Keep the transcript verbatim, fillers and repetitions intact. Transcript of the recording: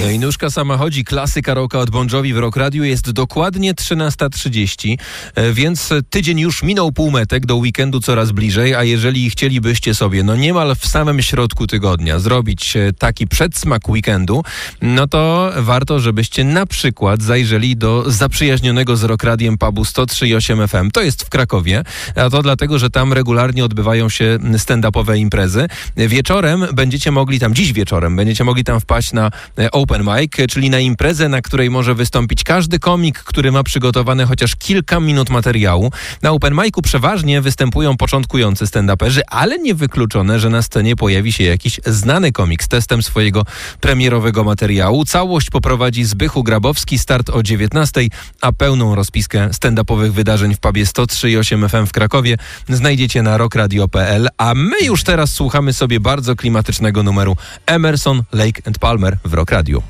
No i nóżka sama chodzi, klasyka rocka od Bon Jovi w Rock Radio. Jest dokładnie trzynasta trzydzieści, więc tydzień już minął półmetek, do weekendu coraz bliżej, a jeżeli chcielibyście sobie no niemal w samym środku tygodnia zrobić taki przedsmak weekendu, no to warto, żebyście na przykład zajrzeli do zaprzyjaźnionego z Rock Radiem pubu sto trzy i osiem F M. To jest w Krakowie, a to dlatego, że tam regularnie odbywają się stand-upowe imprezy. Wieczorem będziecie mogli tam, dziś wieczorem będziecie mogli tam wpaść na open mic, czyli na imprezę, na której może wystąpić każdy komik, który ma przygotowane chociaż kilka minut materiału. Na open micu przeważnie występują początkujący stand-uperzy, ale niewykluczone, że na scenie pojawi się jakiś znany komik z testem swojego premierowego materiału. Całość poprowadzi Zbychu Grabowski, start o dziewiętnastej, a pełną rozpiskę stand-upowych wydarzeń w pubie sto trzy i osiem F M w Krakowie znajdziecie na rock radio kropka p l, a my już teraz słuchamy sobie bardzo klimatycznego numeru Emerson, Lake and Palmer w Rock Radio.